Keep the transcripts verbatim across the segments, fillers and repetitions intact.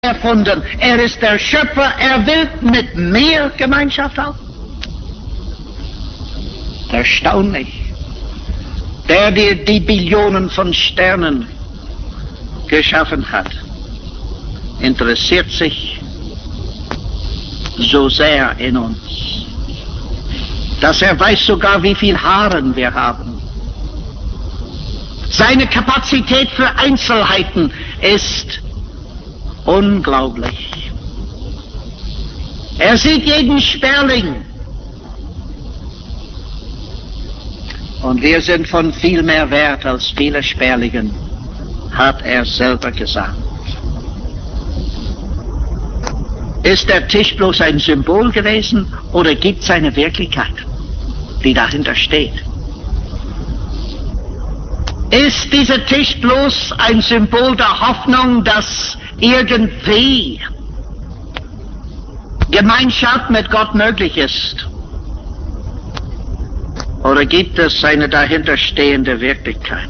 erfunden. Er ist der Schöpfer, er will mit mir Gemeinschaft haben. Erstaunlich. Der, der die Billionen von Sternen geschaffen hat, interessiert sich so sehr in uns, dass er weiß sogar, wie viel Haaren wir haben. Seine Kapazität für Einzelheiten ist unglaublich. Er sieht jeden Sperling. Und wir sind von viel mehr Wert als viele Sperlingen, hat er selber gesagt. Ist der Tisch bloß ein Symbol gewesen oder gibt es eine Wirklichkeit, die dahinter steht? Ist dieser Tisch bloß ein Symbol der Hoffnung, dass irgendwie Gemeinschaft mit Gott möglich ist? Oder gibt es eine dahinterstehende Wirklichkeit?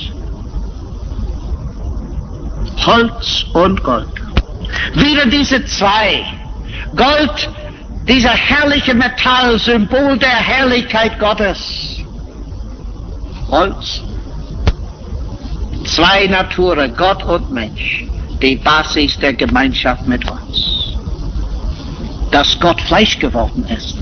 Holz und Gold. Wieder diese zwei. Gold, dieser herrliche Metall, Symbol der Herrlichkeit Gottes. Holz. Zwei Naturen, Gott und Mensch, die Basis der Gemeinschaft mit uns. Dass Gott Fleisch geworden ist.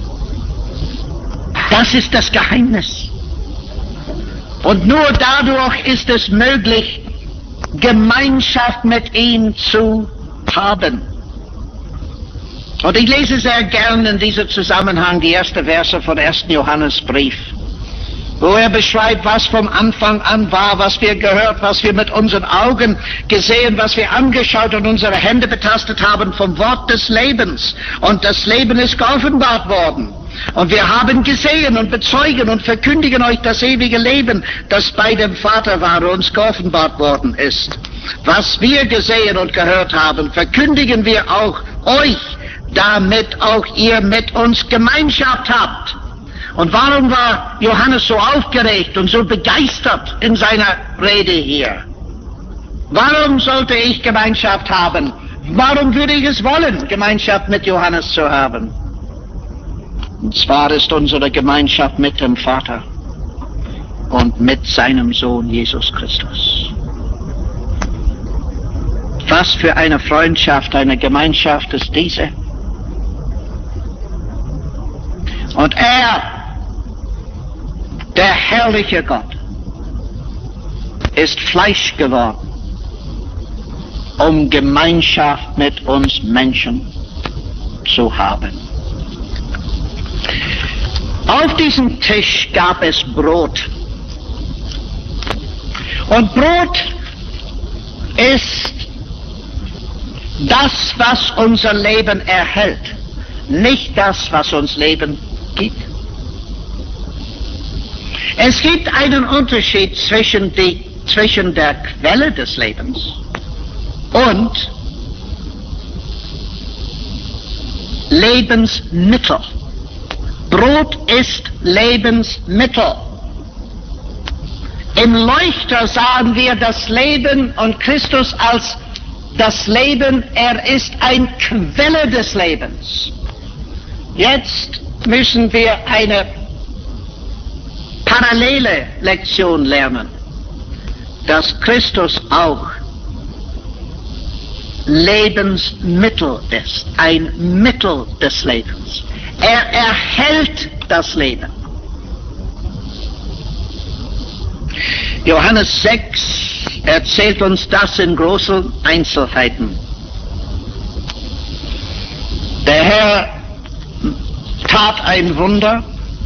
Das ist das Geheimnis. Und nur dadurch ist es möglich, Gemeinschaft mit ihm zu haben. Und ich lese sehr gern in diesem Zusammenhang die ersten Verse von ersten Johannesbrief, wo er beschreibt, was vom Anfang an war, was wir gehört, was wir mit unseren Augen gesehen, was wir angeschaut und unsere Hände betastet haben vom Wort des Lebens. Und das Leben ist geoffenbart worden. Und wir haben gesehen und bezeugen und verkündigen euch das ewige Leben, das bei dem Vater war und uns geoffenbart worden ist. Was wir gesehen und gehört haben, verkündigen wir auch euch, damit auch ihr mit uns Gemeinschaft habt. Und warum war Johannes so aufgeregt und so begeistert in seiner Rede hier? Warum sollte ich Gemeinschaft haben? Warum würde ich es wollen, Gemeinschaft mit Johannes zu haben? Und zwar ist unsere Gemeinschaft mit dem Vater und mit seinem Sohn Jesus Christus. Was für eine Freundschaft, eine Gemeinschaft ist diese? Und er, der herrliche Gott, ist Fleisch geworden, um Gemeinschaft mit uns Menschen zu haben. Auf diesem Tisch gab es Brot. Und Brot ist das, was unser Leben erhält, nicht das, was uns Leben gibt. Es gibt einen Unterschied zwischen, die, zwischen der Quelle des Lebens und Lebensmittel. Brot ist Lebensmittel. Im Leuchter sahen wir das Leben und Christus als das Leben. Er ist eine Quelle des Lebens. Jetzt müssen wir eine parallele Lektion lernen, dass Christus auch Lebensmittel ist, ein Mittel des Lebens. Er erhält das Leben. Johannes sechs erzählt uns das in großen Einzelheiten. Der Herr tat ein Wunder.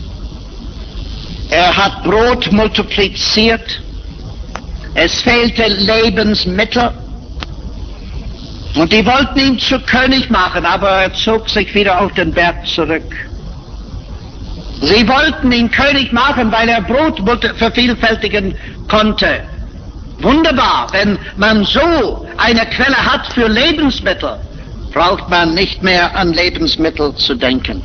Er hat Brot multipliziert. Es fehlte Lebensmittel. Und die wollten ihn zu König machen, aber er zog sich wieder auf den Berg zurück. Sie wollten ihn König machen, weil er Brot vervielfältigen konnte. Wunderbar, wenn man so eine Quelle hat für Lebensmittel, braucht man nicht mehr an Lebensmittel zu denken.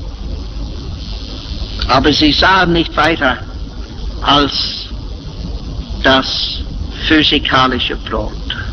Aber sie sahen nicht weiter als das physikalische Brot.